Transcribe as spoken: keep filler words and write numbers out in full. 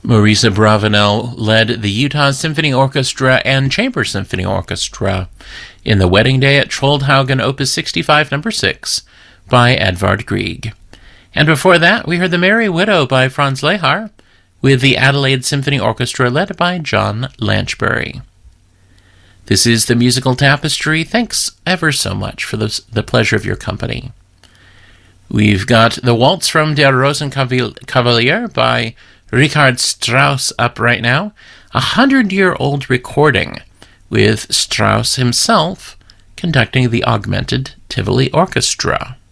Maurice Bravanel led the Utah Symphony Orchestra and Chamber Symphony Orchestra in The Wedding Day at Troldhaugen, Opus sixty-five, number six, by Edvard Grieg. And before that, we heard The Merry Widow by Franz Lehár, with the Adelaide Symphony Orchestra led by John Lanchbury. This is the Musical Tapestry. Thanks ever so much for the, the pleasure of your company. We've got the Waltz from Der Rosenkavalier by Richard Strauss up right now, a hundred-year-old recording with Strauss himself conducting the Augmented Tivoli Orchestra.